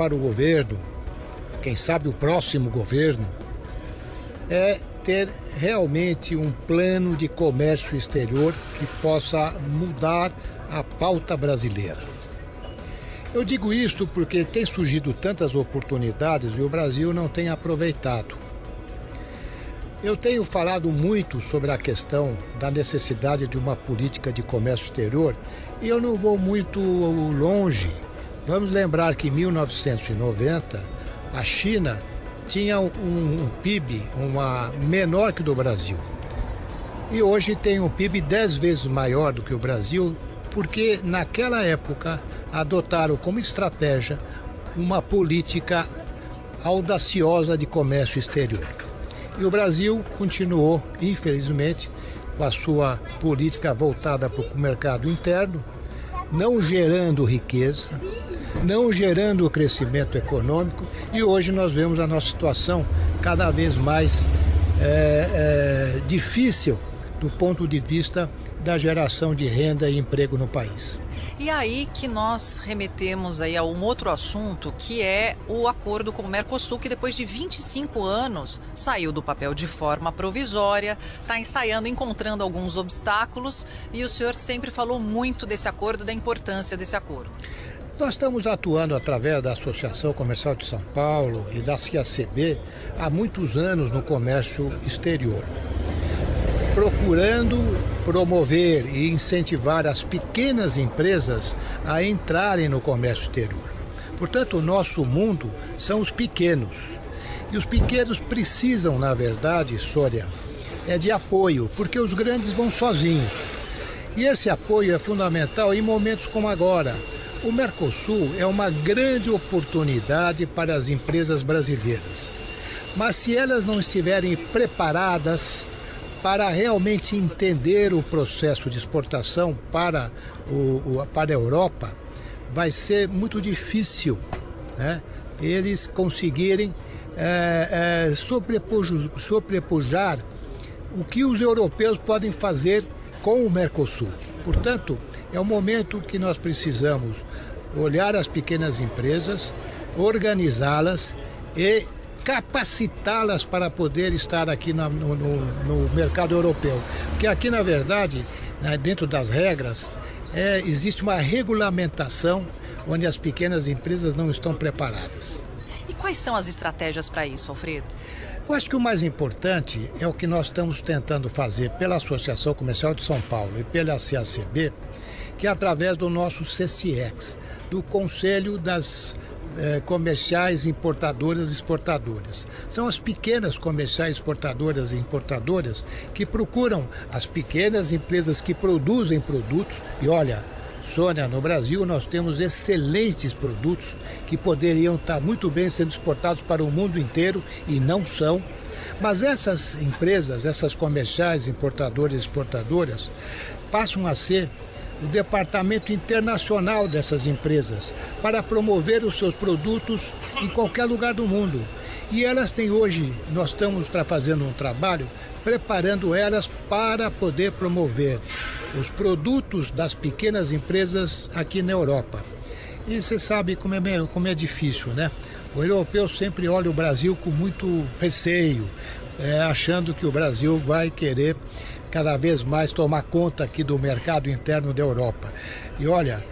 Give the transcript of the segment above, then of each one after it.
para o governo, quem sabe o próximo governo, é ter realmente um plano de comércio exterior que possa mudar a pauta brasileira. Eu digo isso porque tem surgido tantas oportunidades e o Brasil não tem aproveitado. Eu tenho falado muito sobre a questão da necessidade de uma política de comércio exterior e eu não vou muito longe. Vamos lembrar que em 1990 a China tinha um PIB menor que o do Brasil. E hoje tem um PIB 10 vezes maior do que o Brasil, porque naquela época adotaram como estratégia uma política audaciosa de comércio exterior. E o Brasil continuou, infelizmente, com a sua política voltada para o mercado interno, não gerando riqueza, não gerando crescimento econômico, e hoje nós vemos a nossa situação cada vez mais difícil do ponto de vista da geração de renda e emprego no país. E aí que nós remetemos aí a um outro assunto, que é o acordo com o Mercosul, que depois de 25 anos saiu do papel de forma provisória, está ensaiando, encontrando alguns obstáculos, e o senhor sempre falou muito desse acordo, da importância desse acordo. Nós estamos atuando através da Associação Comercial de São Paulo e da CIACB há muitos anos no comércio exterior, procurando promover e incentivar as pequenas empresas a entrarem no comércio exterior. Portanto, o nosso mundo são os pequenos. E os pequenos precisam, na verdade, Sônia, de apoio, porque os grandes vão sozinhos. E esse apoio é fundamental em momentos como agora. O Mercosul é uma grande oportunidade para as empresas brasileiras. Mas se elas não estiverem preparadas para realmente entender o processo de exportação para a Europa, vai ser muito difícil, né, eles conseguirem sobrepujar o que os europeus podem fazer com o Mercosul. Portanto, é um momento que nós precisamos olhar as pequenas empresas, organizá-las e capacitá-las para poder estar aqui no mercado europeu. Porque aqui, na verdade, dentro das regras, existe uma regulamentação onde as pequenas empresas não estão preparadas. E quais são as estratégias para isso, Alfredo? Eu acho que o mais importante é o que nós estamos tentando fazer pela Associação Comercial de São Paulo e pela CACB, que é através do nosso CCX, do Conselho das Comerciais Importadoras e Exportadoras. São as pequenas comerciais exportadoras e importadoras que procuram as pequenas empresas que produzem produtos. E olha, Sônia, no Brasil nós temos excelentes produtos que poderiam estar muito bem sendo exportados para o mundo inteiro e não são. Mas essas empresas, essas comerciais importadoras e exportadoras, passam a ser o departamento internacional dessas empresas para promover os seus produtos em qualquer lugar do mundo. E elas têm hoje, nós estamos fazendo um trabalho preparando elas para poder promover os produtos das pequenas empresas aqui na Europa. E você sabe como é difícil, né? O europeu sempre olha o Brasil com muito receio, achando que o Brasil vai querer cada vez mais tomar conta aqui do mercado interno da Europa. E olha,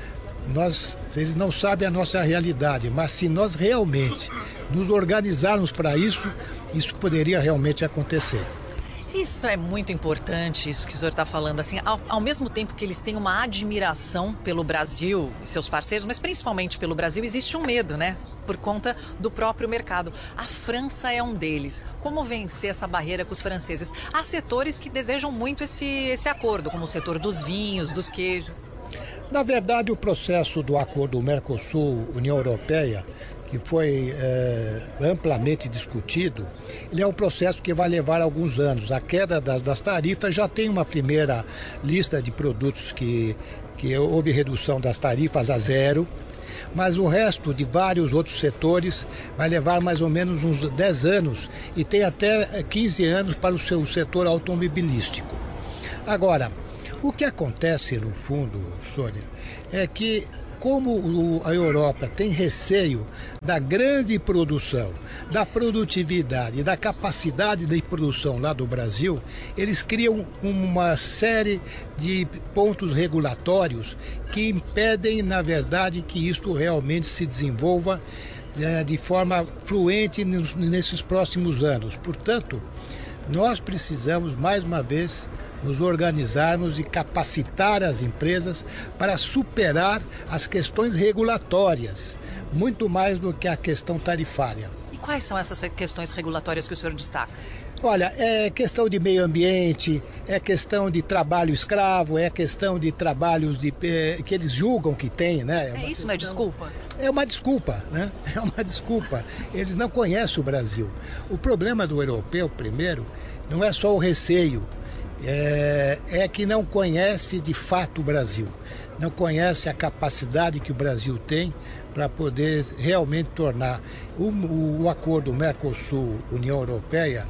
eles não sabem a nossa realidade, mas se nós realmente nos organizarmos para isso, isso poderia realmente acontecer. Isso é muito importante, isso que o senhor está falando, assim, ao mesmo tempo que eles têm uma admiração pelo Brasil e seus parceiros, mas principalmente pelo Brasil, existe um medo, né? Por conta do próprio mercado. A França é um deles. Como vencer essa barreira com os franceses? Há setores que desejam muito esse acordo, como o setor dos vinhos, dos queijos. Na verdade, o processo do acordo Mercosul-União Europeia, que foi amplamente discutido, ele é um processo que vai levar alguns anos. A queda das tarifas já tem uma primeira lista de produtos que houve redução das tarifas a zero, mas o resto de vários outros setores vai levar mais ou menos uns 10 anos e tem até 15 anos para o seu setor automobilístico. Agora, o que acontece no fundo, Sônia, é que como a Europa tem receio da grande produção, da produtividade, da capacidade de produção lá do Brasil, eles criam uma série de pontos regulatórios que impedem, na verdade, que isto realmente se desenvolva de forma fluente nesses próximos anos. Portanto, nós precisamos, mais uma vez, nos organizarmos e capacitar as empresas para superar as questões regulatórias, muito mais do que a questão tarifária. E quais são essas questões regulatórias que o senhor destaca? Olha, é questão de meio ambiente, é questão de trabalho escravo, é questão de trabalhos que eles julgam que tem, né? Isso não é desculpa? É uma desculpa, né? É uma desculpa. Eles não conhecem o Brasil. O problema do europeu, primeiro, não é só o receio, é que não conhece de fato o Brasil. Não conhece a capacidade que o Brasil tem para poder realmente tornar o acordo Mercosul-União Europeia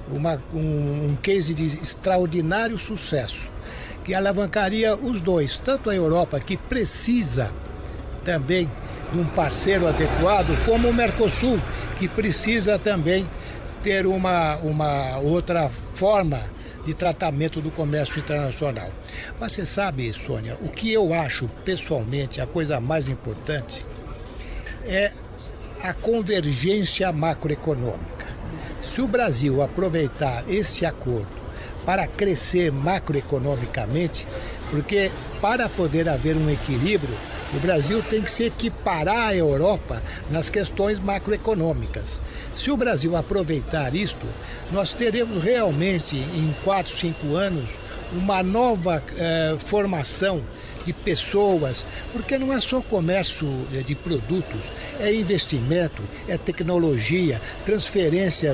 um case de extraordinário sucesso, que alavancaria os dois, tanto a Europa, que precisa também de um parceiro adequado, como o Mercosul, que precisa também ter uma outra forma de tratamento do comércio internacional. Mas você sabe, Sônia, o que eu acho pessoalmente a coisa mais importante é a convergência macroeconômica. Se o Brasil aproveitar esse acordo para crescer macroeconomicamente, porque para poder haver um equilíbrio, o Brasil tem que se equiparar à Europa nas questões macroeconômicas. Se o Brasil aproveitar isto, nós teremos realmente, em 4, 5 anos, uma nova formação de pessoas, porque não é só comércio de produtos, é investimento, é tecnologia, transferência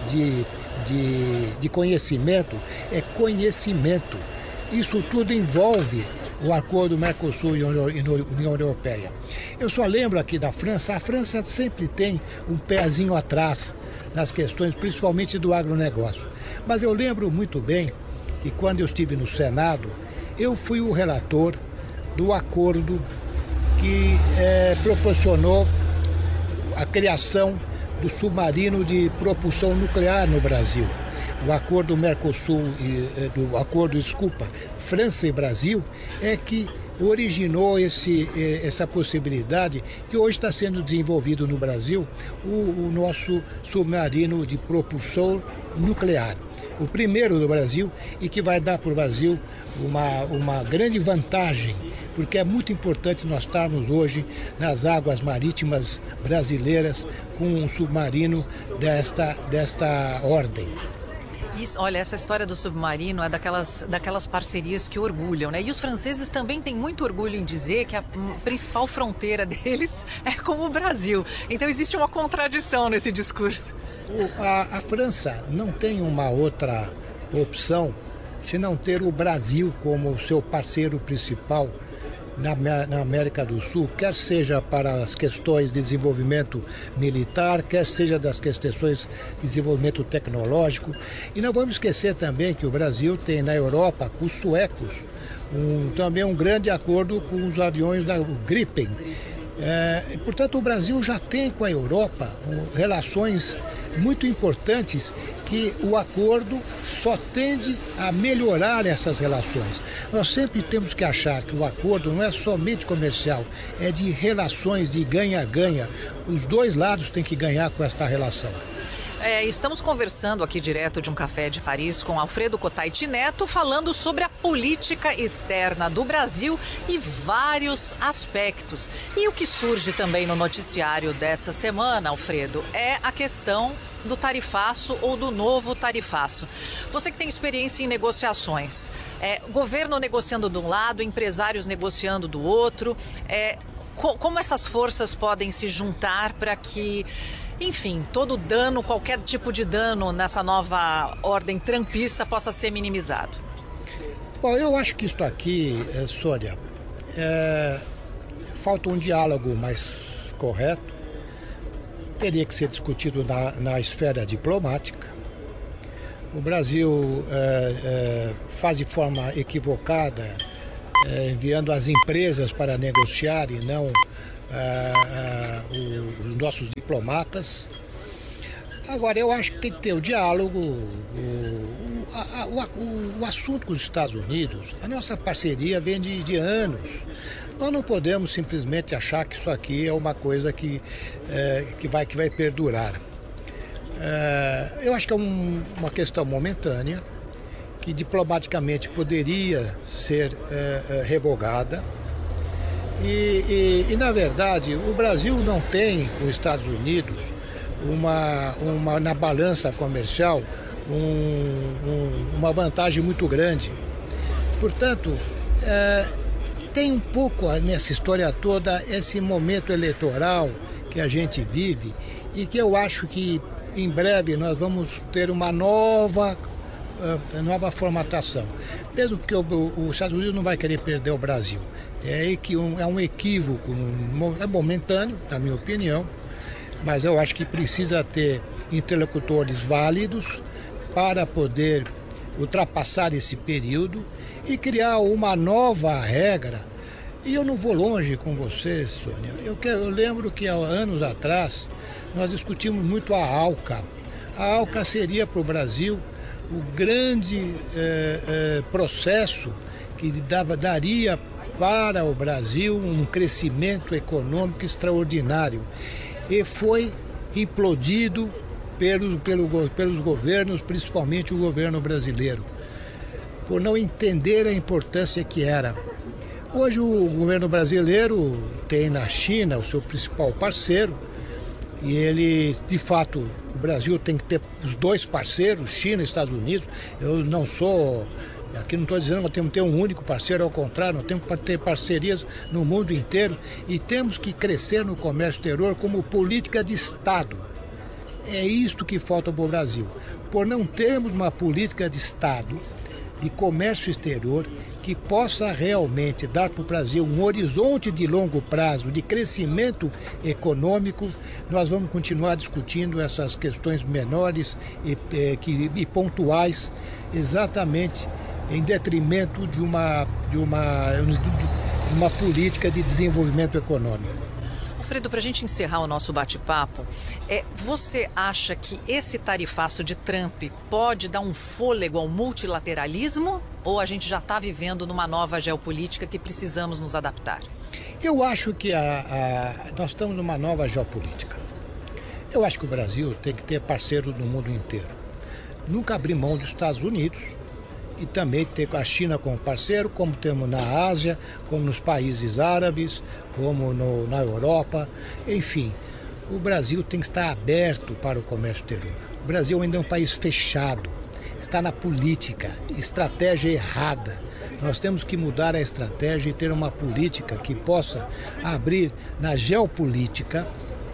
de conhecimento, é conhecimento. Isso tudo envolve o acordo Mercosul e União Europeia. Eu só lembro aqui da França, a França sempre tem um pezinho atrás nas questões, principalmente do agronegócio. Mas eu lembro muito bem que quando eu estive no Senado, eu fui o relator do acordo que proporcionou a criação do submarino de propulsão nuclear no Brasil. O acordo Mercosul, França e Brasil, é que originou essa possibilidade que hoje está sendo desenvolvido no Brasil, o nosso submarino de propulsão nuclear. O primeiro do Brasil e que vai dar para o Brasil uma grande vantagem, porque é muito importante nós estarmos hoje nas águas marítimas brasileiras com um submarino desta ordem. Isso, olha, essa história do submarino é daquelas parcerias que orgulham, né? E os franceses também têm muito orgulho em dizer que a principal fronteira deles é com o Brasil. Então existe uma contradição nesse discurso. A França não tem uma outra opção se não ter o Brasil como seu parceiro principal na América do Sul, quer seja para as questões de desenvolvimento militar, quer seja das questões de desenvolvimento tecnológico. E não vamos esquecer também que o Brasil tem na Europa, com os suecos, também um grande acordo com os aviões da Gripen. Portanto, o Brasil já tem com a Europa relações muito importantes que o acordo só tende a melhorar essas relações. Nós sempre temos que achar que o acordo não é somente comercial, é de relações de ganha-ganha. Os dois lados têm que ganhar com esta relação. Estamos conversando aqui direto de um café de Paris com Alfredo Kotait Neto, falando sobre a política externa do Brasil e vários aspectos. E o que surge também no noticiário dessa semana, Alfredo, é a questão do tarifaço ou do novo tarifaço. Você que tem experiência em negociações, governo negociando de um lado, empresários negociando do outro, como essas forças podem se juntar para que, enfim, todo dano, qualquer tipo de dano nessa nova ordem trumpista possa ser minimizado? Bom, eu acho que isto aqui, Sônia, falta um diálogo mais correto, teria que ser discutido na esfera diplomática. O Brasil faz de forma equivocada enviando as empresas para negociar e não os nossos diplomatas. Agora, eu acho que tem que ter o diálogo, o assunto com os Estados Unidos. A nossa parceria vem de anos. Nós não podemos simplesmente achar que isso aqui é uma coisa que vai perdurar. Eu acho que é uma questão momentânea, que diplomaticamente poderia ser revogada. E, na verdade, o Brasil não tem com os Estados Unidos na balança comercial uma vantagem muito grande. Portanto, tem um pouco nessa história toda esse momento eleitoral que a gente vive e que eu acho que em breve nós vamos ter uma nova formatação. Mesmo porque os Estados Unidos não vai querer perder o Brasil. É um equívoco, é momentâneo, na minha opinião, mas eu acho que precisa ter interlocutores válidos para poder ultrapassar esse período e criar uma nova regra. E eu não vou longe com você, Sônia. Eu lembro que há anos atrás nós discutimos muito a ALCA. A ALCA seria para o Brasil o grande processo que daria para o Brasil um crescimento econômico extraordinário. E foi implodido pelos governos, principalmente o governo brasileiro, por não entender a importância que era. Hoje o governo brasileiro tem na China o seu principal parceiro, e ele, de fato, o Brasil tem que ter os dois parceiros, China e Estados Unidos. Eu não sou... Aqui não estou dizendo que nós temos que ter um único parceiro, ao contrário, nós temos que ter parcerias no mundo inteiro e temos que crescer no comércio exterior como política de Estado. É isto que falta para o Brasil. Por não termos uma política de Estado, de comércio exterior, que possa realmente dar para o Brasil um horizonte de longo prazo, de crescimento econômico, nós vamos continuar discutindo essas questões menores e pontuais, exatamente em detrimento de uma política de desenvolvimento econômico. Alfredo, para a gente encerrar o nosso bate-papo, você acha que esse tarifaço de Trump pode dar um fôlego ao multilateralismo ou a gente já está vivendo numa nova geopolítica que precisamos nos adaptar? Eu acho que nós estamos numa nova geopolítica. Eu acho que o Brasil tem que ter parceiros no mundo inteiro. Nunca abrir mão dos Estados Unidos e também ter a China como parceiro, como temos na Ásia, como nos países árabes, como na Europa, enfim. O Brasil tem que estar aberto para o comércio exterior. O Brasil ainda é um país fechado, está na política, estratégia errada. Nós temos que mudar a estratégia e ter uma política que possa abrir na geopolítica,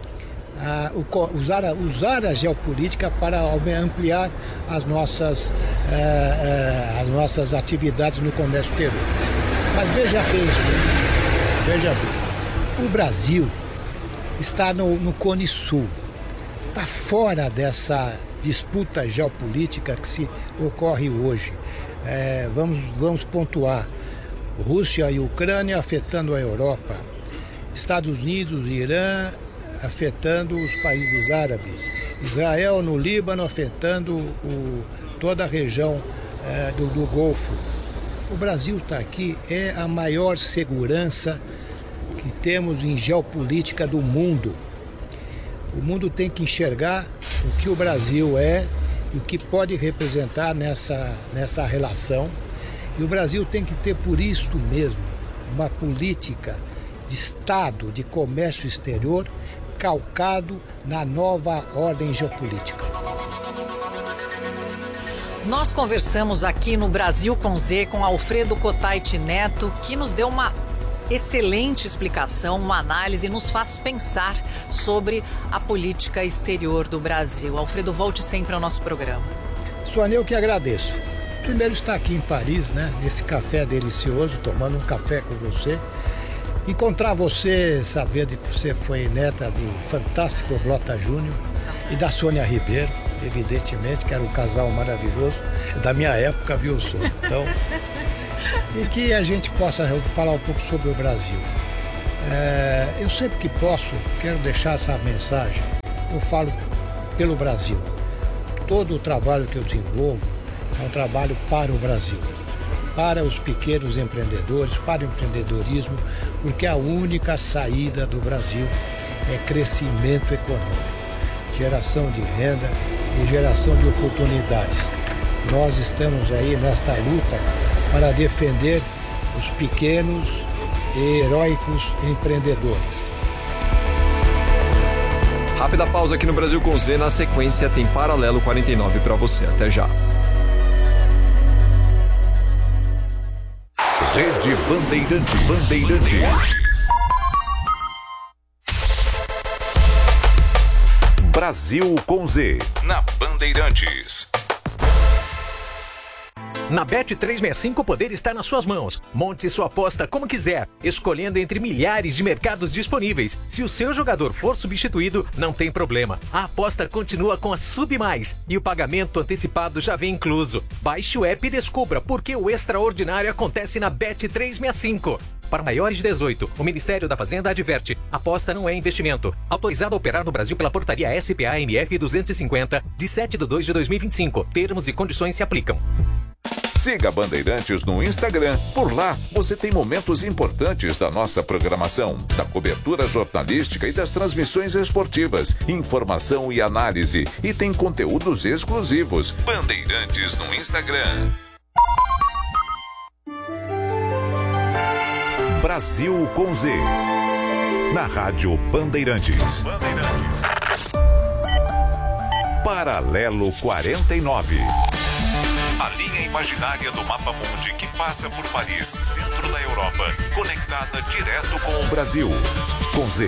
usar a geopolítica para ampliar as nossas atividades no comércio exterior. Mas veja bem, o Brasil está no Cone Sul, está fora dessa disputa geopolítica que se ocorre hoje. Vamos pontuar: Rússia e Ucrânia afetando a Europa, Estados Unidos e Irã afetando os países árabes, Israel no Líbano afetando toda a região do Golfo. O Brasil está aqui, é a maior segurança que temos em geopolítica do mundo. O mundo tem que enxergar o que o Brasil é e o que pode representar nessa relação. E o Brasil tem que ter, por isso mesmo, uma política de Estado, de comércio exterior, calcado na nova ordem geopolítica. Nós conversamos aqui no Brasil com Z com Alfredo Kotait Neto, que nos deu uma excelente explicação, uma análise e nos faz pensar sobre a política exterior do Brasil. Alfredo, volte sempre ao nosso programa. Sônia, eu que agradeço. Primeiro estar aqui em Paris, né, nesse café delicioso, tomando um café com você. Encontrar você, saber de que você foi neta do fantástico Blota Júnior e da Sônia Ribeiro, evidentemente, que era um casal maravilhoso, da minha época, viu, Sônia? Então, e que a gente possa falar um pouco sobre o Brasil. Eu sempre que posso, quero deixar essa mensagem, eu falo pelo Brasil. Todo o trabalho que eu desenvolvo é um trabalho para o Brasil, para os pequenos empreendedores, para o empreendedorismo, porque a única saída do Brasil é crescimento econômico, geração de renda e geração de oportunidades. Nós estamos aí nesta luta para defender os pequenos e heróicos empreendedores. Rápida pausa aqui no Brasil com Z, na sequência tem Paralelo 49 para você. Até já. Rede Bandeirantes. Brasil com Z, na Bandeirantes. Na Bet365 o poder está nas suas mãos. Monte sua aposta como quiser, escolhendo entre milhares de mercados disponíveis. Se o seu jogador for substituído, não tem problema. A aposta continua com a Sub Mais e o pagamento antecipado já vem incluso. Baixe o app e descubra por que o extraordinário acontece na Bet365. Para maiores de 18, o Ministério da Fazenda adverte: aposta não é investimento. Autorizado a operar no Brasil pela portaria SPA-MF 250, de 7/2/2025. Termos e condições se aplicam. Siga Bandeirantes no Instagram. Por lá, você tem momentos importantes da nossa programação, da cobertura jornalística e das transmissões esportivas, informação e análise. E tem conteúdos exclusivos. Bandeirantes no Instagram. Brasil com Z, na Rádio Bandeirantes. Paralelo 49. A linha imaginária do mapa mundi que passa por Paris, centro da Europa, conectada direto com o Brasil. Com Z.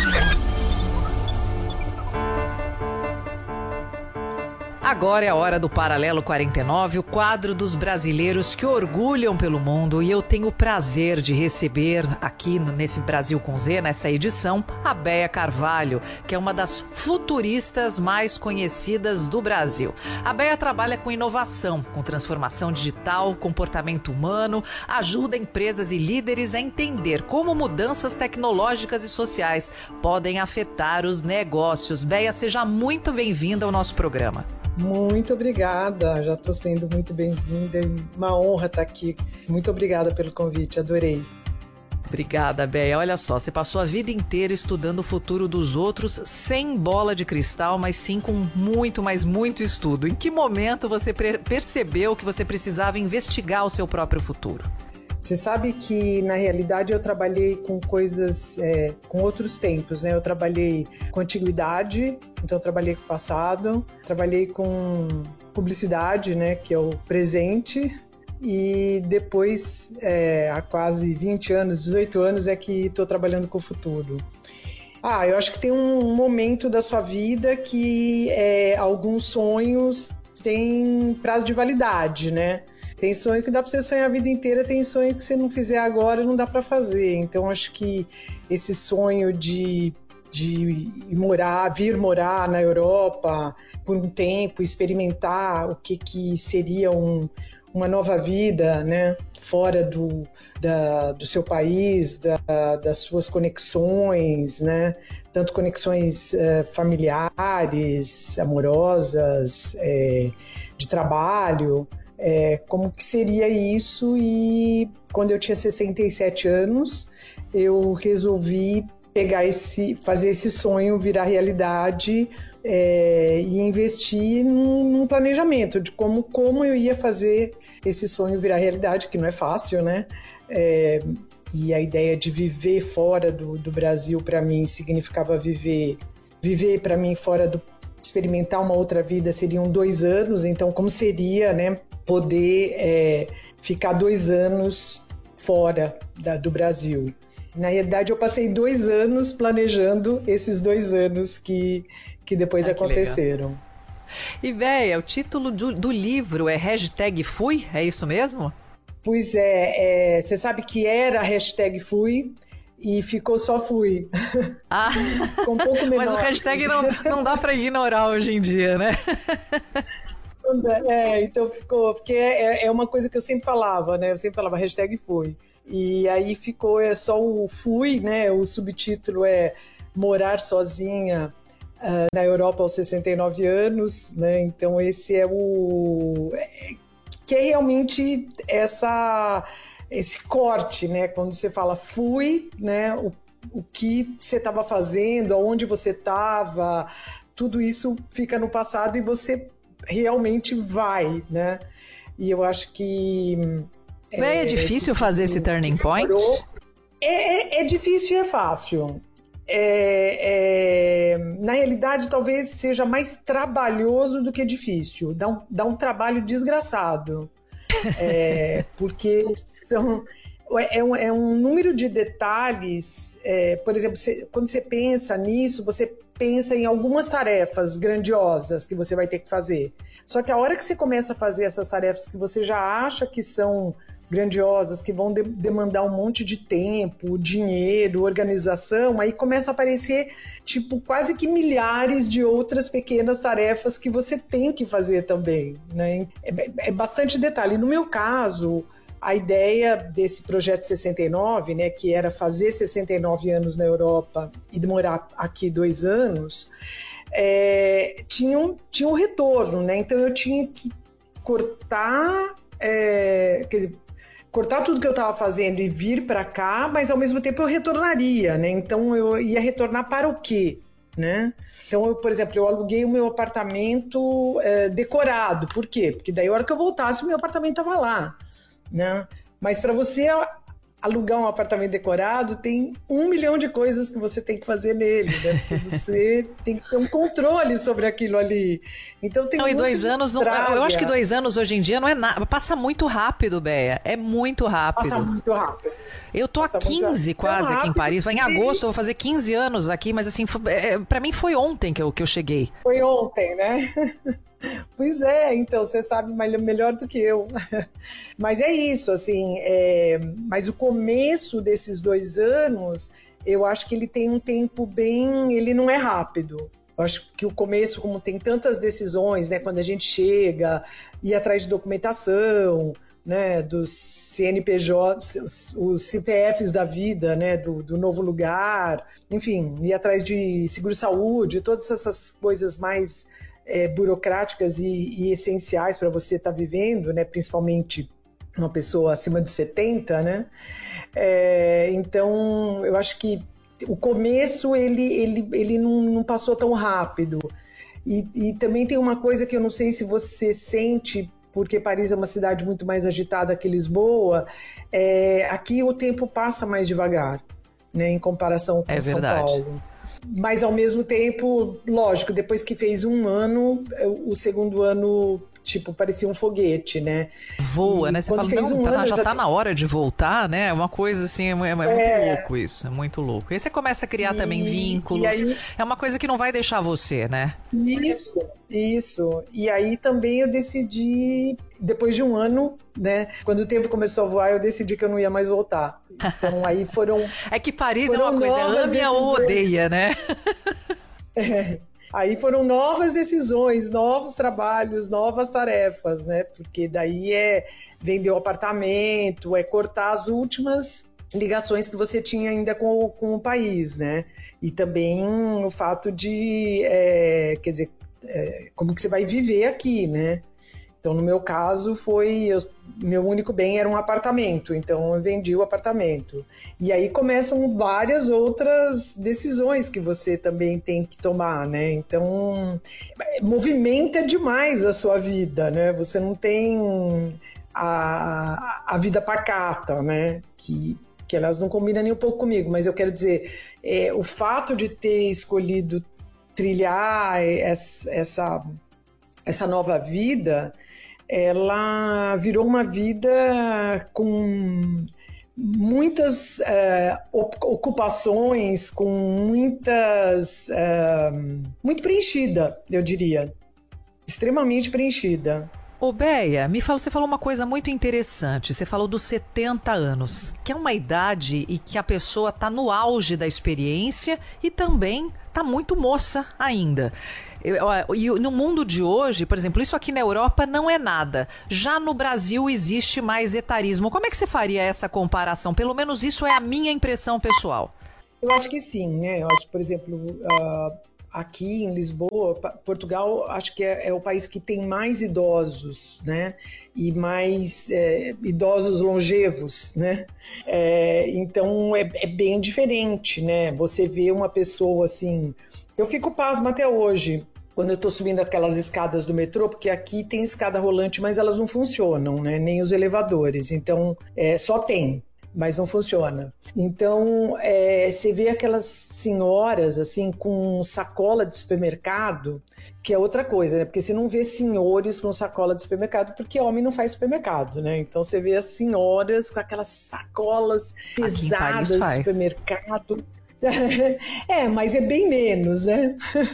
Agora é a hora do Paralelo 49, o quadro dos brasileiros que orgulham pelo mundo, e eu tenho o prazer de receber aqui nesse Brasil com Z, nessa edição, a Béia Carvalho, que é uma das futuristas mais conhecidas do Brasil. A Béia trabalha com inovação, com transformação digital, comportamento humano, ajuda empresas e líderes a entender como mudanças tecnológicas e sociais podem afetar os negócios. Béia, seja muito bem-vinda ao nosso programa. Muito obrigada, já estou sendo muito bem-vinda, uma honra estar aqui. Muito obrigada pelo convite, adorei. Obrigada, Béia. Olha só, você passou a vida inteira estudando o futuro dos outros sem bola de cristal, mas sim com muito, mas muito estudo. Em que momento você percebeu que você precisava investigar o seu próprio futuro? Você sabe que, na realidade, eu trabalhei com coisas, com outros tempos, né? Eu trabalhei com antiguidade, então eu trabalhei com o passado, trabalhei com publicidade, né? Que é o presente, e depois, há quase 20 anos, 18 anos, é que estou trabalhando com o futuro. Eu acho que tem um momento da sua vida que alguns sonhos têm prazo de validade, né? Tem sonho que dá para você sonhar a vida inteira, tem sonho que você não fizer agora não dá para fazer. Então, acho que esse sonho de vir morar na Europa por um tempo, experimentar o que seria uma nova vida, né? Fora do seu país, das suas conexões, né? Tanto conexões familiares, amorosas, de trabalho. Como que seria isso, e quando eu tinha 67 anos, eu resolvi fazer esse sonho virar realidade e investir num planejamento de como eu ia fazer esse sonho virar realidade, que não é fácil, né? E a ideia de viver fora do Brasil, para mim, significava viver para mim fora experimentar uma outra vida, seriam 2 anos, então como seria, né, poder ficar 2 anos fora do Brasil. Na realidade, eu passei 2 anos planejando esses 2 anos que depois aconteceram. E, Béia, o título do livro é #Fui, é isso mesmo? Pois você sabe que era #Fui, e ficou só Fui. Ficou um pouco menor. Mas o hashtag não dá para ignorar hoje em dia, né? Então ficou, porque é uma coisa que eu sempre falava, né? Eu sempre falava #fui. E aí ficou só o fui, né? O subtítulo é Morar Sozinha na Europa aos 69 anos, né? Então esse é que é realmente esse corte, né? Quando você fala fui, né? O que você estava fazendo, aonde você estava, tudo isso fica no passado e você realmente vai, né? E eu acho que... É difícil fazer esse turning point? É difícil e é fácil. Na realidade, talvez seja mais trabalhoso do que difícil. Dá um trabalho desgraçado. Porque é um número de detalhes. Por exemplo, quando você pensa nisso, você pensa em algumas tarefas grandiosas que você vai ter que fazer. Só que a hora que você começa a fazer essas tarefas que você já acha que são grandiosas, que vão demandar um monte de tempo, dinheiro, organização, aí começa a aparecer, tipo, quase que milhares de outras pequenas tarefas que você tem que fazer também, né? É bastante detalhe. No meu caso, a ideia desse projeto 69, né, que era fazer 69 anos na Europa e demorar aqui 2 anos, tinha um retorno, né? Então eu tinha que cortar, quer dizer, cortar tudo que eu estava fazendo e vir para cá, mas ao mesmo tempo eu retornaria, né? Então eu ia retornar para o quê, né? Então, por exemplo, eu aluguei o meu apartamento decorado. Por quê? Porque daí a hora que eu voltasse, o meu apartamento estava lá, né? Mas para você alugar um apartamento decorado, tem 1 milhão de coisas que você tem que fazer nele, né? Porque você tem que ter um controle sobre aquilo ali. Então tem e 2 anos, eu acho que 2 anos hoje em dia não é nada, passa muito rápido, Béia, é muito rápido. Passa muito rápido. Eu tô há 15 quase aqui em Paris, em agosto eu vou fazer 15 anos aqui, mas assim, pra mim foi ontem que eu cheguei. Foi ontem, né? Pois é, então você sabe melhor do que eu. Mas é isso, assim, mas o começo desses 2 anos, eu acho que ele tem um tempo ele não é rápido. Eu acho que o começo, como tem tantas decisões, né, quando a gente chega, ir atrás de documentação, né, dos CNPJ, os CPFs da vida, né, do novo lugar, enfim, ir atrás de seguro-saúde, todas essas coisas mais burocráticas e essenciais para você estar vivendo, né, principalmente uma pessoa acima de 70, né? Então, eu acho que o começo ele não passou tão rápido. E também tem uma coisa que eu não sei se você sente, porque Paris é uma cidade muito mais agitada que Lisboa, aqui o tempo passa mais devagar, né, em comparação com São Paulo. Mas, ao mesmo tempo, lógico, depois que fez 1 ano, o segundo ano, tipo, parecia um foguete, né? Voa, né? Você fala, não, já tá na hora de voltar, né? É uma coisa assim, é muito louco isso, é muito louco. E aí você começa a criar também vínculos, aí, é uma coisa que não vai deixar você, né? Isso. E aí também eu decidi, depois de 1 ano, né? Quando o tempo começou a voar, eu decidi que eu não ia mais voltar. Então aí foram... É que Paris é uma coisa, ama ou odeia, né? Aí foram novas decisões, novos trabalhos, novas tarefas, né? Porque daí vender o apartamento, cortar as últimas ligações que você tinha ainda com o país, né? E também o fato de, quer dizer, como que você vai viver aqui, né? Então, no meu caso, meu único bem era um apartamento, então eu vendi o apartamento. E aí começam várias outras decisões que você também tem que tomar, né? Então, movimenta demais a sua vida, né? Você não tem a vida pacata, né? Que elas não combinam nem um pouco comigo, mas eu quero dizer, o fato de ter escolhido trilhar essa nova vida, ela virou uma vida com muitas ocupações, com muito preenchida, eu diria. Extremamente preenchida. Ô Béia, você falou uma coisa muito interessante. Você falou dos 70 anos, que é uma idade e que a pessoa está no auge da experiência e também está muito moça ainda. E no mundo de hoje, por exemplo, isso aqui na Europa não é nada. Já no Brasil existe mais etarismo. Como é que você faria essa comparação? Pelo menos isso é a minha impressão pessoal. Eu acho que sim, né? Eu acho, por exemplo, aqui em Lisboa, Portugal, acho que é o país que tem mais idosos, né? E mais idosos longevos, né? Então é bem diferente, né? Você vê uma pessoa assim... Eu fico pasma até hoje, quando eu estou subindo aquelas escadas do metrô, porque aqui tem escada rolante, mas elas não funcionam, né? Nem os elevadores. Então, só tem, mas não funciona. Então, você vê aquelas senhoras, assim, com sacola de supermercado, que é outra coisa, né? Porque você não vê senhores com sacola de supermercado, porque homem não faz supermercado, né? Então, você vê as senhoras com aquelas sacolas pesadas de supermercado. Mas é bem menos, né?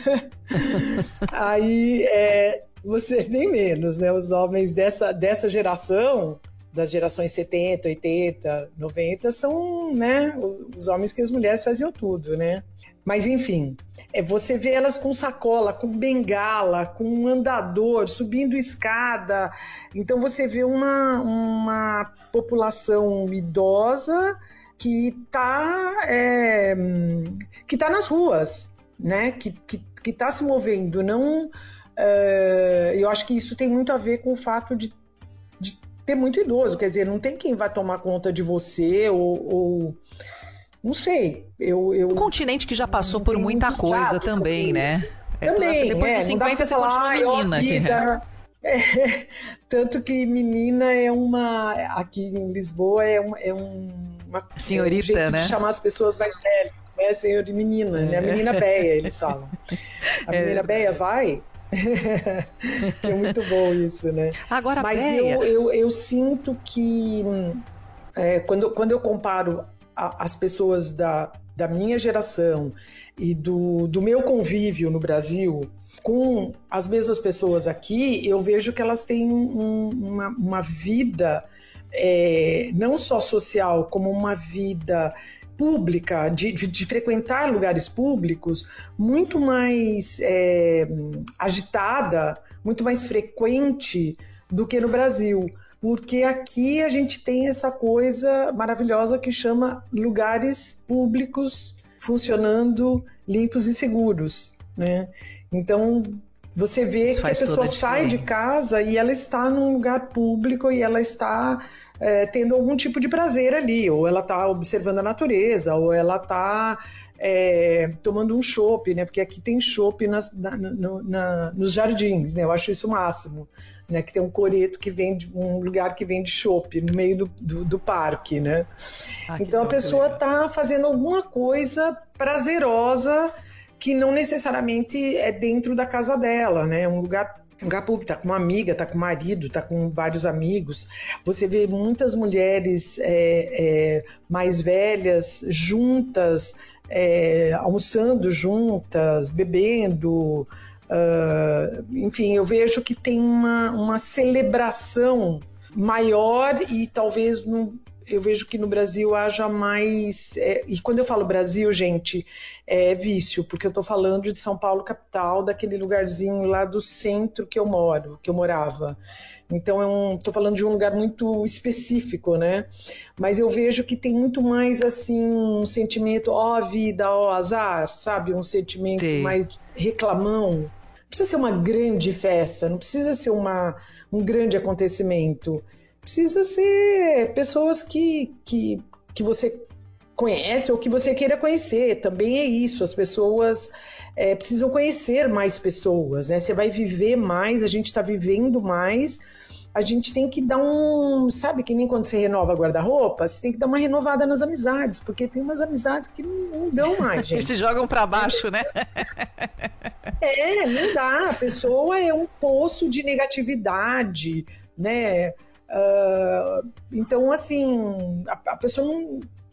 Aí você é bem menos, né? Os homens dessa geração, das gerações 70, 80, 90, são, né, os homens que as mulheres faziam tudo, né? Mas enfim, você vê elas com sacola, com bengala, com um andador, subindo escada. Então você vê uma população idosa que tá nas ruas, né? Que tá se movendo. Não, eu acho que isso tem muito a ver com o fato de ter muito idoso. Quer dizer, não tem quem vai tomar conta de você ou não sei. Um continente que já passou por muita coisa também, né? Também, depois dos 50 você continua menina vida, aqui. Tanto que menina aqui em Lisboa é uma senhorita, jeito né? De chamar as pessoas mais velhas, né? Senhor de menina, né? A menina Béia, eles falam. A menina Béia vai. É muito bom isso, né? Agora, mas Béia... eu sinto que quando eu comparo as pessoas da minha geração e do meu convívio no Brasil com as mesmas pessoas aqui, eu vejo que elas têm uma vida não só social, como uma vida pública, de frequentar lugares públicos, muito mais agitada, muito mais frequente do que no Brasil. Porque aqui a gente tem essa coisa maravilhosa que chama lugares públicos funcionando limpos e seguros, né? Então, você vê que a pessoa sai de casa e ela está num lugar público e ela está tendo algum tipo de prazer ali, ou ela está observando a natureza, ou ela está tomando um chopp, né? Porque aqui tem chopp nos jardins, né? Eu acho isso o máximo, né? Que tem um coreto que vende, um lugar que vende chopp no meio do parque, né? Então a pessoa está fazendo alguma coisa prazerosa que não necessariamente é dentro da casa dela, né? Um lugar público, tá com uma amiga, tá com o marido, tá com vários amigos. Você vê muitas mulheres mais velhas juntas, almoçando juntas, bebendo. Enfim, eu vejo que tem uma celebração maior e talvez eu vejo que no Brasil haja mais... e quando eu falo Brasil, gente, é vício, porque eu estou falando de São Paulo, capital, daquele lugarzinho lá do centro que eu morava. Então, estou falando de um lugar muito específico, né? Mas eu vejo que tem muito mais, assim, um sentimento, vida, azar, sabe? Um sentimento mais reclamão. Não precisa ser uma grande festa, não precisa ser um grande acontecimento. Precisa ser pessoas que você conhece ou que você queira conhecer. Também é isso, as pessoas precisam conhecer mais pessoas, né? Você vai viver mais, a gente está vivendo mais, a gente tem que dar sabe que nem quando você renova guarda-roupa, você tem que dar uma renovada nas amizades, porque tem umas amizades que não dão mais, gente. Eles te jogam para baixo, né? Não dá, a pessoa é um poço de negatividade, né? Então, assim, a pessoa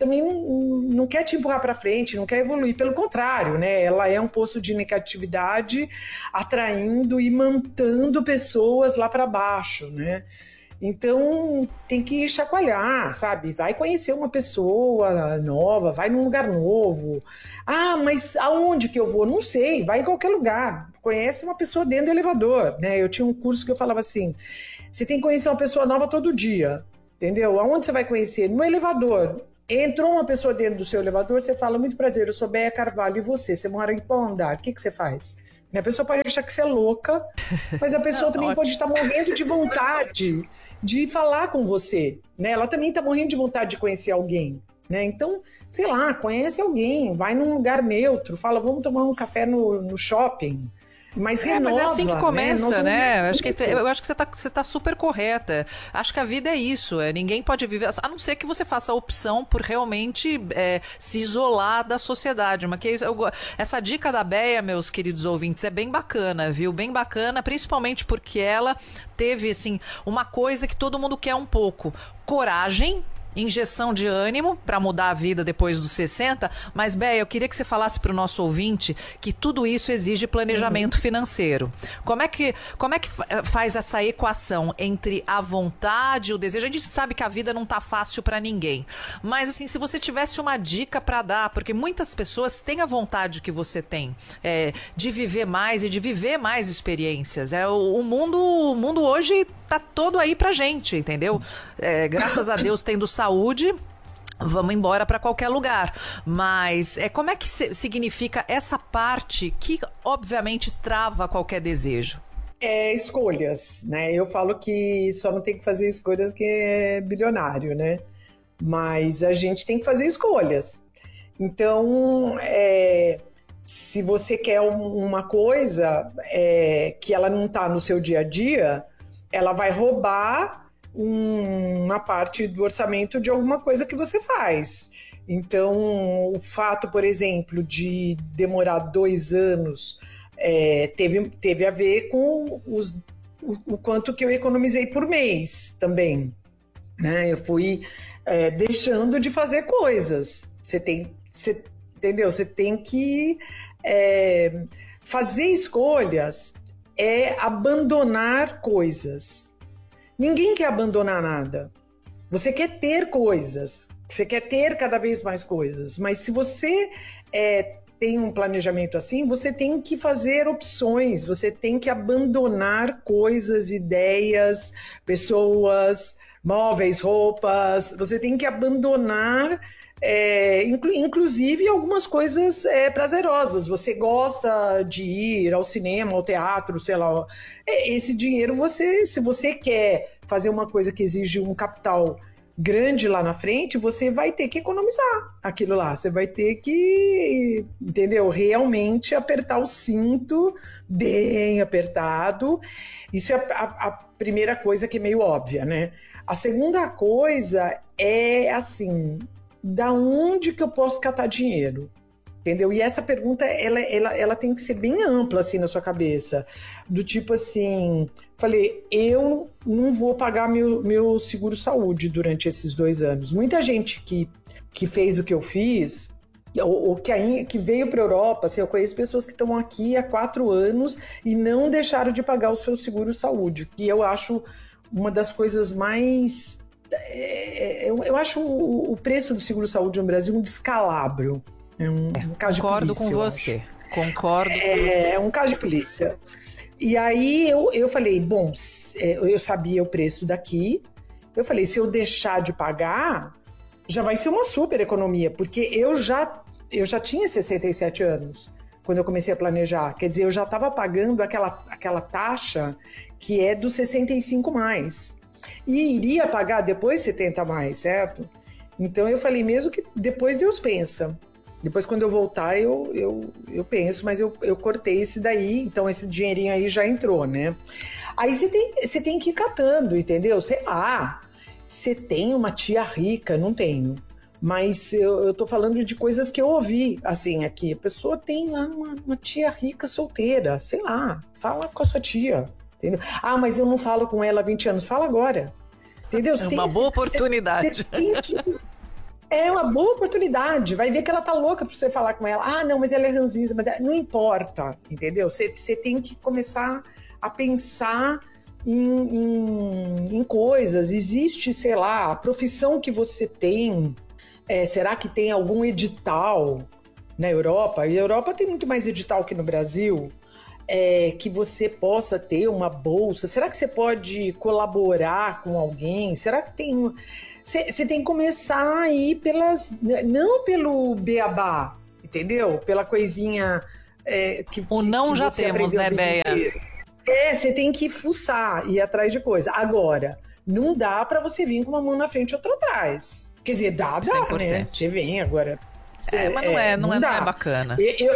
também não quer te empurrar para frente, não quer evoluir. Pelo contrário, né? Ela é um poço de negatividade, atraindo e mantendo pessoas lá para baixo, né? Então, tem que chacoalhar, sabe? Vai conhecer uma pessoa nova, vai num lugar novo. Ah, mas aonde que eu vou? Não sei, vai em qualquer lugar. Conhece uma pessoa dentro do elevador, né? Eu tinha um curso que eu falava assim, você tem que conhecer uma pessoa nova todo dia, entendeu? Aonde você vai conhecer? No elevador. Entrou uma pessoa dentro do seu elevador, você fala, muito prazer, eu sou Béia Carvalho, e você? Você mora em qual andar? O que você faz? A pessoa pode achar que você é louca, mas a pessoa também pode estar morrendo de vontade de falar com você, né? Ela também está morrendo de vontade de conhecer alguém, né? Então, sei lá, conhece alguém, vai num lugar neutro, fala, vamos tomar um café no shopping. Mas renova, mas é assim que começa, né? Eu acho que você tá super correta. Acho que a vida é isso. Ninguém pode viver, a não ser que você faça a opção por realmente se isolar da sociedade. Mas essa dica da Béia, meus queridos ouvintes, é bem bacana, viu? Bem bacana, principalmente porque ela teve, assim, uma coisa que todo mundo quer um pouco: coragem, injeção de ânimo para mudar a vida depois dos 60, mas Béia, eu queria que você falasse para o nosso ouvinte que tudo isso exige planejamento financeiro. Como é que faz essa equação entre a vontade e o desejo? A gente sabe que a vida não tá fácil para ninguém, mas assim, se você tivesse uma dica para dar, porque muitas pessoas têm a vontade que você tem, de viver mais e de viver mais experiências. O mundo hoje tá todo aí pra gente, entendeu? Graças a Deus tendo saúde, vamos embora para qualquer lugar. Mas como é que significa essa parte que, obviamente, trava qualquer desejo? Escolhas, né? Eu falo que só não tem que fazer escolhas que é bilionário, né? Mas a gente tem que fazer escolhas. Então, se você quer uma coisa que ela não está no seu dia a dia, ela vai roubar uma parte do orçamento de alguma coisa que você faz. Então, o fato, por exemplo, de demorar 2 anos teve a ver com o quanto que eu economizei por mês também, né? Eu fui deixando de fazer coisas. Entendeu? Você tem que fazer escolhas, abandonar coisas. Ninguém quer abandonar nada. Você quer ter coisas, você quer ter cada vez mais coisas, mas se você tem um planejamento assim, você tem que fazer opções, você tem que abandonar coisas, ideias, pessoas, móveis, roupas, você tem que abandonar inclusive algumas coisas prazerosas. Você gosta de ir ao cinema, ao teatro, sei lá. Esse dinheiro, se você quer fazer uma coisa que exige um capital grande lá na frente, você vai ter que economizar aquilo lá. Você vai ter que, entendeu? Realmente apertar o cinto bem apertado. Isso é a primeira coisa que é meio óbvia, né? A segunda coisa é assim: da onde que eu posso catar dinheiro? Entendeu? E essa pergunta, ela tem que ser bem ampla, assim, na sua cabeça. Do tipo assim, falei, eu não vou pagar meu seguro-saúde durante esses 2 anos. Muita gente que fez o que eu fiz, ou que veio para a Europa, assim, eu conheço pessoas que estão aqui há 4 anos e não deixaram de pagar o seu seguro-saúde, que eu acho uma das coisas mais... Eu acho o preço do seguro-saúde no Brasil um descalabro. Um caso de polícia. Concordo com você. É um caso de polícia. E aí eu falei, bom, eu sabia o preço daqui. Eu falei, se eu deixar de pagar, já vai ser uma super economia, porque eu já tinha 67 anos quando eu comecei a planejar. Quer dizer, eu já estava pagando aquela taxa que é dos 65 mais. E iria pagar depois 70 mais, certo? Então eu falei, mesmo que depois Deus pensa. Depois, quando eu voltar, eu penso, mas eu cortei esse daí, então esse dinheirinho aí já entrou, né? Aí você tem que ir catando, entendeu? Sei lá, você tem uma tia rica? Não tenho. Mas eu tô falando de coisas que eu ouvi, assim, aqui. A pessoa tem lá uma tia rica solteira, sei lá, fala com a sua tia, entendeu? Ah, mas eu não falo com ela há 20 anos, fala agora, entendeu? Uma boa oportunidade. Você tem que... É uma boa oportunidade. Vai ver que ela tá louca pra você falar com ela. Ah, não, mas ela é ranzinza. Mas não importa, entendeu? Você tem que começar a pensar em coisas. Existe, sei lá, a profissão que você tem. Será que tem algum edital na Europa? E a Europa tem muito mais edital que no Brasil. Que você possa ter uma bolsa. Será que você pode colaborar com alguém? Será que tem... Você tem que começar a ir não pelo beabá, entendeu? Pela coisinha que já você temos, né, Béia? Você tem que fuçar, ir atrás de coisa. Agora, não dá pra você vir com uma mão na frente e outra atrás. Quer dizer, dá, né? Você vem agora. Mas não é bacana.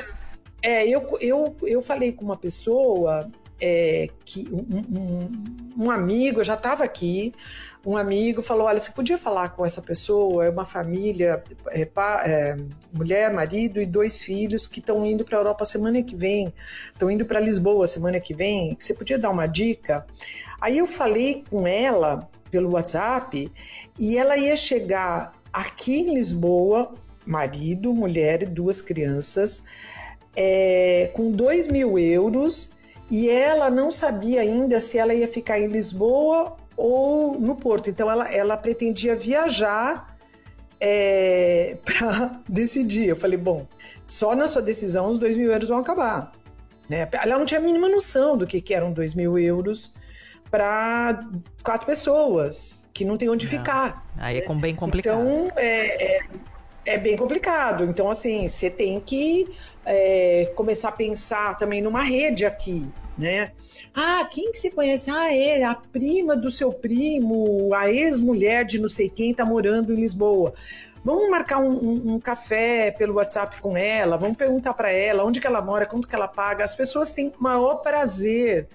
Eu falei com uma pessoa que um amigo, eu já estava aqui, um amigo falou, olha, você podia falar com essa pessoa, é uma família, mulher, marido e 2 filhos que estão indo para a Europa semana que vem, estão indo para Lisboa semana que vem, que você podia dar uma dica? Aí eu falei com ela pelo WhatsApp e ela ia chegar aqui em Lisboa, marido, mulher e 2 crianças, com 2.000 euros, e ela não sabia ainda se ela ia ficar em Lisboa ou no Porto. Então ela pretendia viajar para decidir. Eu falei, bom, só na sua decisão os 2.000 euros vão acabar, né? Ela não tinha a mínima noção do que eram 2.000 euros para 4 pessoas que não tem onde ficar. Aí é bem complicado. Então é bem complicado. Então, assim, você tem que começar a pensar também numa rede aqui, né? Ah, quem que você conhece? Ah, a prima do seu primo, a ex-mulher de não sei quem tá morando em Lisboa. Vamos marcar um café pelo WhatsApp com ela, vamos perguntar para ela onde que ela mora, quanto que ela paga. As pessoas têm o maior prazer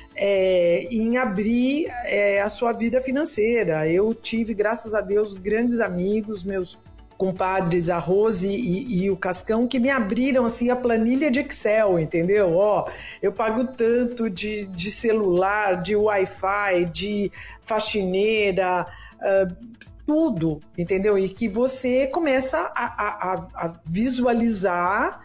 em abrir a sua vida financeira. Eu tive, graças a Deus, grandes amigos, meus compadres, a Rose e o Cascão, que me abriram assim a planilha de Excel, entendeu? Eu pago tanto de celular, de Wi-Fi, de faxineira, tudo, entendeu? E que você começa a visualizar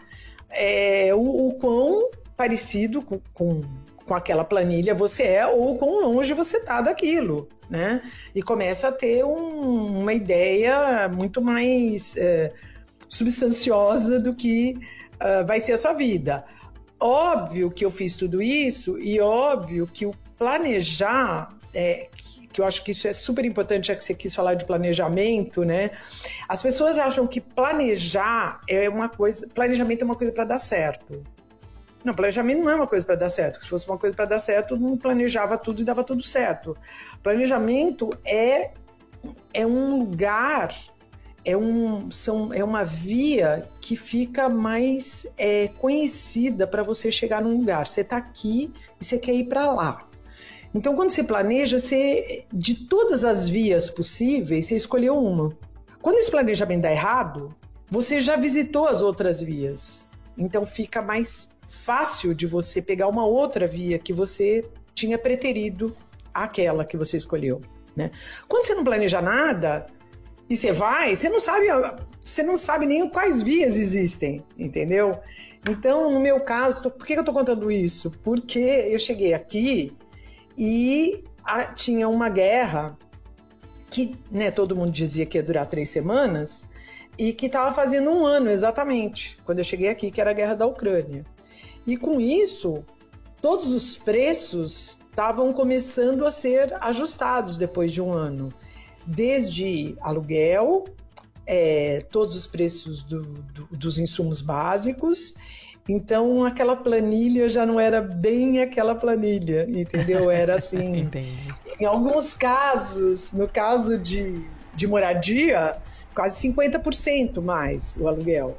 o quão parecido com aquela planilha você ou quão longe você está daquilo, né? E começa a ter uma ideia muito mais substanciosa do que vai ser a sua vida. Óbvio que eu fiz tudo isso e óbvio que o planejar, que eu acho que isso é super importante, já que você quis falar de planejamento, né? As pessoas acham que planejamento é uma coisa para dar certo. Não, planejamento não é uma coisa para dar certo. Se fosse uma coisa para dar certo, não planejava tudo e dava tudo certo. Planejamento é um lugar, é uma via que fica mais conhecida para você chegar num lugar. Você está aqui e você quer ir para lá. Então, quando você planeja, de todas as vias possíveis, você escolheu uma. Quando esse planejamento dá errado, você já visitou as outras vias. Então, fica mais fácil de você pegar uma outra via que você tinha preterido àquela que você escolheu, né? Quando você não planeja nada e você não sabe nem quais vias existem, entendeu? Então, no meu caso, por que eu tô contando isso? Porque eu cheguei aqui e tinha uma guerra que, né, todo mundo dizia que ia durar 3 semanas e que estava fazendo 1 ano exatamente, quando eu cheguei aqui, que era a guerra da Ucrânia. E com isso, todos os preços estavam começando a ser ajustados depois de 1 ano. Desde aluguel, todos os preços dos insumos básicos. Então, aquela planilha já não era bem aquela planilha, entendeu? Era assim, Entendi. Em alguns casos, no caso de moradia, quase 50% mais o aluguel.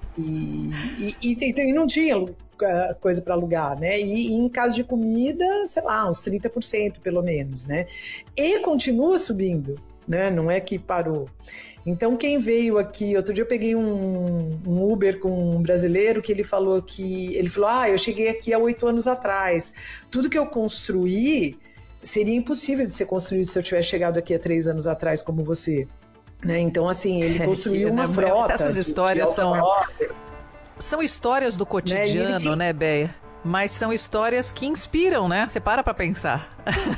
E não tinha coisa para alugar, né? E em caso de comida, sei lá, uns 30% pelo menos, né? E continua subindo, né? Não é que parou. Então, quem veio aqui... Outro dia eu peguei um Uber com um brasileiro que ele falou, eu cheguei aqui há 8 anos atrás. Tudo que eu construí seria impossível de ser construído se eu tivesse chegado aqui há 3 anos atrás como você. né? Então, assim, ele construiu uma frota. Essas histórias são histórias do cotidiano, né, Béia? Mas são histórias que inspiram, né? Você para pra pensar.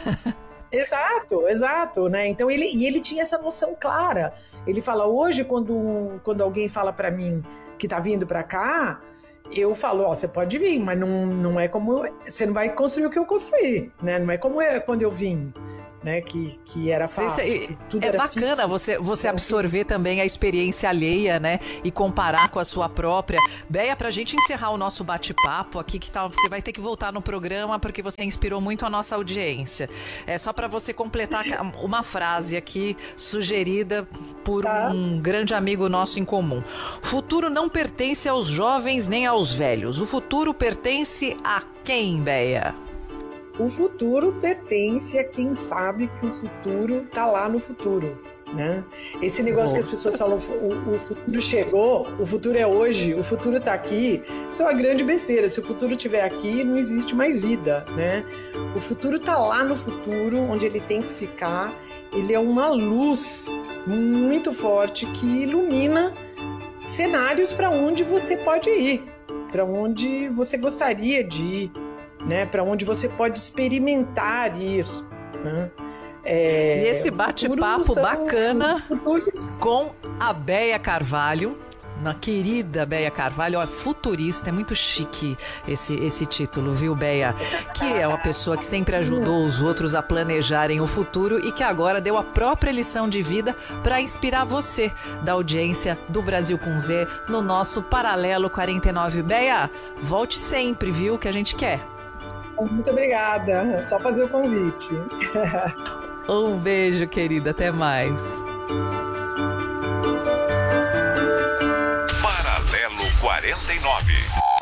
Exato, né? Então ele tinha essa noção clara. Ele fala, hoje, quando alguém fala pra mim que tá vindo pra cá, eu falo, você pode vir, mas não é como... Você não vai construir o que eu construí, né? Não é como quando eu vim, né? Que era fácil. É bacana você absorver também a experiência alheia, né? E comparar com a sua própria. Béia, pra gente encerrar o nosso bate-papo aqui, que tal, você vai ter que voltar no programa porque você inspirou muito a nossa audiência. É só pra você completar uma frase aqui sugerida por um grande amigo nosso em comum. Futuro não pertence aos jovens nem aos velhos. O futuro pertence a quem, Béia? O futuro pertence a quem sabe que o futuro tá lá no futuro, né? Esse negócio que as pessoas falam, o futuro chegou, o futuro é hoje, o futuro tá aqui, isso é uma grande besteira. Se o futuro estiver aqui, não existe mais vida, né? O futuro tá lá no futuro, onde ele tem que ficar. Ele é uma luz muito forte que ilumina cenários para onde você pode ir, para onde você gostaria de ir, né, para onde você pode experimentar ir, né? E esse bate-papo bacana com a Béia Carvalho, na querida Béia Carvalho, ó, futurista, é muito chique esse título, viu, Béia? Que é uma pessoa que sempre ajudou os outros a planejarem o futuro e que agora deu a própria lição de vida para inspirar você, da audiência do Brasil com Z, no nosso Paralelo 49. Béia, volte sempre, viu, que a gente quer. Muito obrigada, só fazer o convite. Um beijo, querida, até mais. Paralelo 49.